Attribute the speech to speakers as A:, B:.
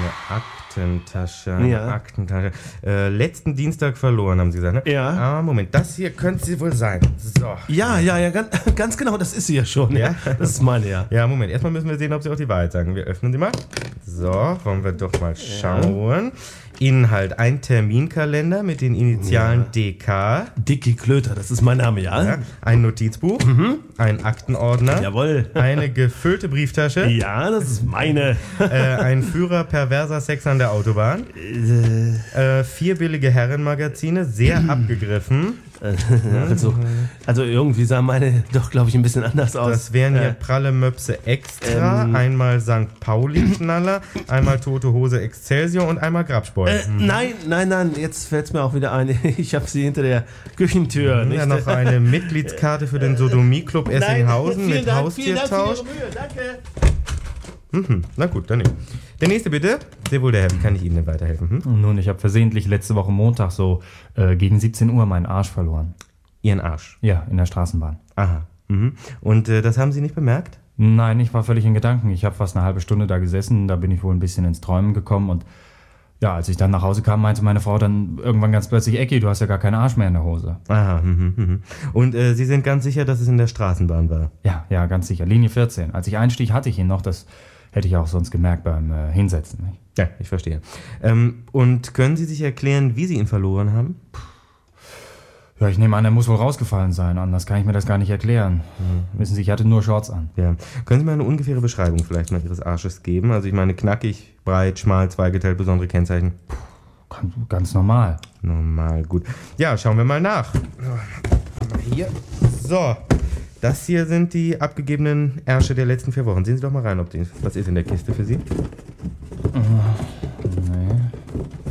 A: Aktentasche. Aktentasche. Letzten Dienstag verloren, haben Sie gesagt, ne?
B: Ja.
A: Ah, Moment, das hier könnte sie wohl sein. So.
B: Ja, ganz genau, das ist sie ja schon.
A: Ja?
B: Das ist meine, ja.
A: Ja, Moment, erstmal müssen wir sehen, ob Sie auch die Wahrheit sagen. Wir öffnen sie mal. So, wollen wir doch mal schauen. Inhalt: ein Terminkalender mit den Initialen DK.
B: Dicky Klöter, das ist mein Name, ja?
A: Ja, ein Notizbuch, ein Aktenordner,
B: Jawohl.
A: eine gefüllte Brieftasche,
B: Ja, das ist meine.
A: ein Führer perverser Sex an der Autobahn, 4 billige Herrenmagazine, sehr abgegriffen.
B: Also irgendwie sah meine doch, glaube ich, ein bisschen anders aus.
A: Das wären hier pralle Möpse extra, einmal St. Pauli-Knaller, einmal Tote Hose Excelsior und einmal Grabspoil.
B: Nein, jetzt fällt es mir auch wieder ein. Ich habe sie hinter der Küchentür.
A: Ja, noch eine Mitgliedskarte für den Sodomie-Club Essinghausen mit Haustiertausch. Na gut, dann nicht. Der nächste bitte. Sehr wohl der Herr, wie kann ich Ihnen denn weiterhelfen?
C: Nun, ich habe versehentlich letzte Woche Montag so gegen 17 Uhr meinen Arsch verloren.
A: Ihren Arsch?
C: Ja, in der Straßenbahn.
A: Aha. Und das haben Sie nicht bemerkt?
C: Nein, ich war völlig in Gedanken. Ich habe fast eine halbe Stunde da gesessen, da bin ich wohl ein bisschen ins Träumen gekommen und ja, als ich dann nach Hause kam, meinte meine Frau dann irgendwann ganz plötzlich, Ecki, du hast ja gar keinen Arsch mehr in der Hose.
A: Aha, Und Sie sind ganz sicher, dass es in der Straßenbahn war?
C: Ja, ganz sicher. Linie 14. Als ich einstieg, hatte ich ihn noch. Das hätte ich auch sonst gemerkt beim Hinsetzen. Nicht?
A: Ja, ich verstehe. Und können Sie sich erklären, wie Sie ihn verloren haben?
C: Ja, ich nehme an, er muss wohl rausgefallen sein. Anders kann ich mir das gar nicht erklären. Wissen Sie, ich hatte nur Shorts an.
A: Ja. Können Sie mal eine ungefähre Beschreibung vielleicht mal Ihres Arsches geben? Also ich meine knackig, breit, schmal, zweigeteilt, besondere Kennzeichen.
C: Ganz normal.
A: Normal, gut. Ja, schauen wir mal nach. Hier. So. Das hier sind die abgegebenen Ärsche der letzten 4 Wochen. Sehen Sie doch mal rein, was ist in der Kiste für Sie?